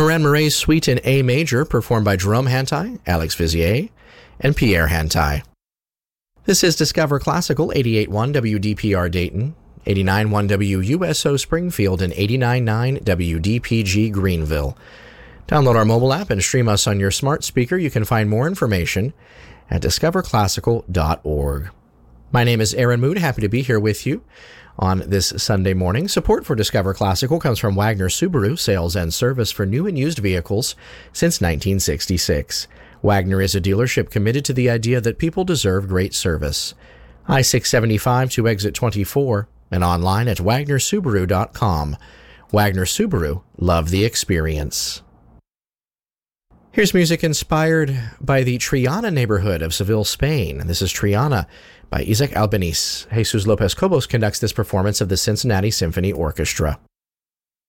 Morin Murray's Suite in A major, performed by Jerome Hantai, Alex Vizier, and Pierre Hantai. This is Discover Classical, 88.1 WDPR Dayton, 89.1 WUSO Springfield, and 89.9 WDPG Greenville. Download our mobile app and stream us on your smart speaker. You can find more information at discoverclassical.org. My name is Aaron Mood, happy to be here with you on this Sunday morning. Support for Discover Classical comes from Wagner Subaru, sales and service for new and used vehicles since 1966. Wagner is a dealership committed to the idea that people deserve great service. I-675 to exit 24 and online at wagnersubaru.com. Wagner Subaru, love the experience. Here's music inspired by the Triana neighborhood of Seville, Spain. This is Triana by Isaac Albeniz. Jesus Lopez Cobos conducts this performance of the Cincinnati Symphony Orchestra.